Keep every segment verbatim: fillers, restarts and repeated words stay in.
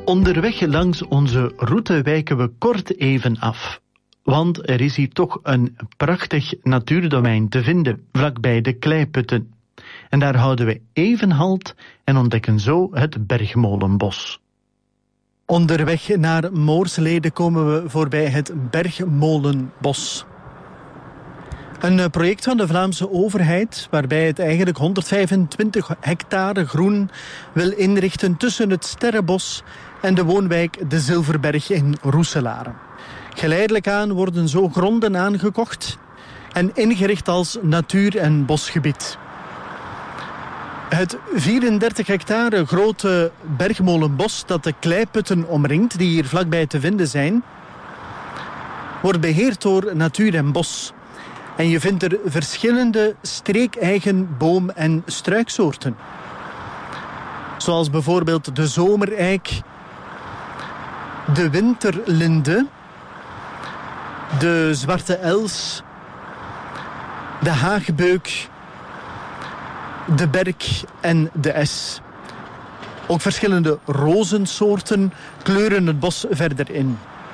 Onderweg langs onze route wijken we kort even af. Want er is hier toch een prachtig natuurdomein te vinden, vlakbij de Kleiputten. En daar houden we even halt en ontdekken zo het Bergmolenbos. Onderweg naar Moorslede komen we voorbij het Bergmolenbos. Een project van de Vlaamse overheid waarbij het eigenlijk honderdvijfentwintig hectare groen wil inrichten tussen het Sterrenbos en de woonwijk De Zilverberg in Roeselare. Geleidelijk aan worden zo gronden aangekocht en ingericht als natuur- en bosgebied. Het vierendertig hectare grote Bergmolenbos dat de Kleiputten omringt, die hier vlakbij te vinden zijn, wordt beheerd door Natuur en Bos. En je vindt er verschillende streekeigen boom- en struiksoorten. Zoals bijvoorbeeld de zomereik, de winterlinde, de zwarte els, de haagbeuk, de berk en de es. Ook verschillende rozensoorten kleuren het bos verder in.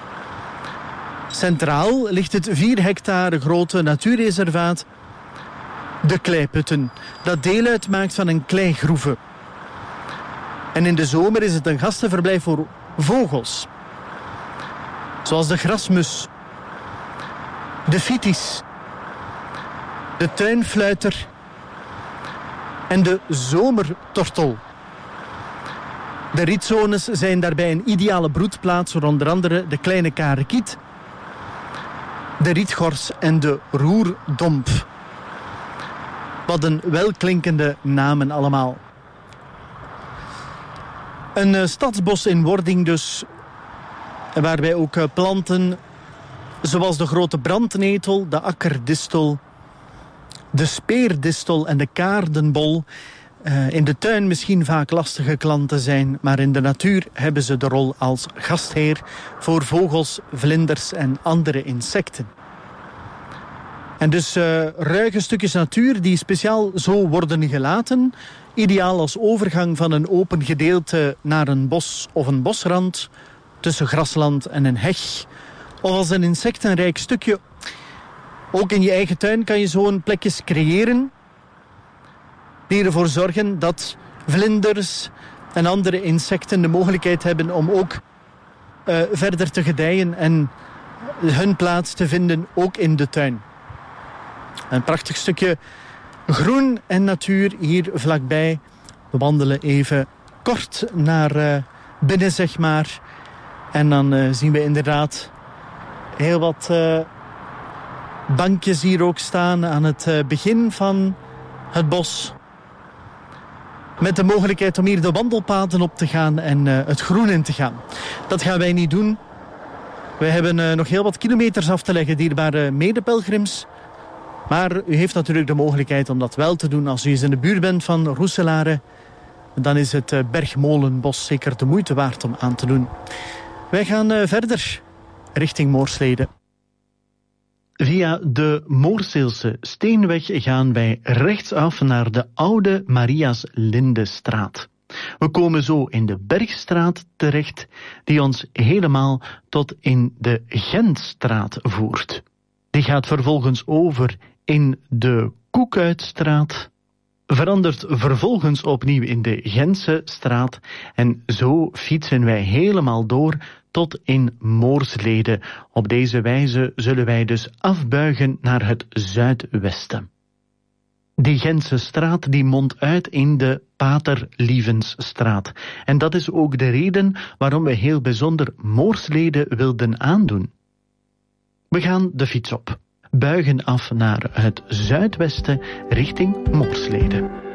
Centraal ligt het vier hectare grote natuurreservaat De Kleiputten, dat deel uitmaakt van een kleigroeve. En in de zomer is het een gastenverblijf voor vogels. Zoals de grasmus, de fitis, de tuinfluiter en de zomertortel. De rietzones zijn daarbij een ideale broedplaats voor onder andere de kleine karekiet, de rietgors en de roerdomp. Wat een welklinkende namen allemaal. Een uh, stadsbos in wording dus, waarbij ook uh, planten zoals de grote brandnetel, de akkerdistel, de speerdistel en de kaardenbol uh, in de tuin misschien vaak lastige klanten zijn, maar in de natuur hebben ze de rol als gastheer voor vogels, vlinders en andere insecten. En dus uh, ruige stukjes natuur die speciaal zo worden gelaten, ideaal als overgang van een open gedeelte naar een bos of een bosrand, tussen grasland en een heg, of als een insectenrijk stukje. Ook in je eigen tuin kan je zo'n plekjes creëren die ervoor zorgen dat vlinders en andere insecten de mogelijkheid hebben om ook uh, verder te gedijen en hun plaats te vinden, ook in de tuin. Een prachtig stukje groen en natuur hier vlakbij. We wandelen even kort naar uh, binnen, zeg maar. En dan uh, zien we inderdaad heel wat uh, bankjes hier ook staan aan het uh, begin van het bos. Met de mogelijkheid om hier de wandelpaden op te gaan en uh, het groen in te gaan. Dat gaan wij niet doen. Wij hebben uh, nog heel wat kilometers af te leggen, dierbare medepelgrims. Maar u heeft natuurlijk de mogelijkheid om dat wel te doen als u eens in de buurt bent van Roeselare. Dan is het uh, Bergmolenbos zeker de moeite waard om aan te doen. Wij gaan uh, verder richting Moorslede. Via de Moorseelse Steenweg gaan wij rechtsaf naar de oude Marias Lindestraat. We komen zo in de Bergstraat terecht, die ons helemaal tot in de Gentstraat voert. Die gaat vervolgens over in de Koekuitstraat, verandert vervolgens opnieuw in de Gentse straat en zo fietsen wij helemaal door tot in Moorslede. Op deze wijze zullen wij dus afbuigen naar het zuidwesten. Die Gentse straat die mondt uit in de Paterlievensstraat. En dat is ook de reden waarom we heel bijzonder Moorslede wilden aandoen. We gaan de fiets op, buigen af naar het zuidwesten richting Moorslede.